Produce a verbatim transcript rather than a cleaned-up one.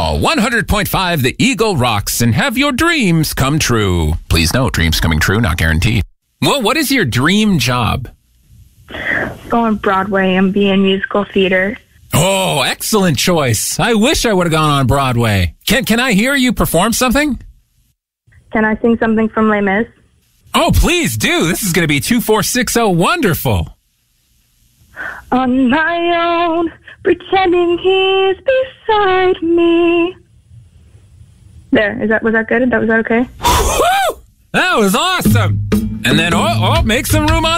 Call one hundred point five The Eagle Rocks and have your dreams come true. Please note, dreams coming true, not guaranteed. Well, what is your dream job? Go on Broadway and be in musical theater. Oh, excellent choice. I wish I would have gone on Broadway. Can can I hear you perform something? Can I sing something from Les Mis? Oh, please do. This is going to be two four six zero wonderful. On my own, pretending he's beside me. There, is that was that good? That was that okay? Woo! That was awesome. And then, oh, oh, make some room on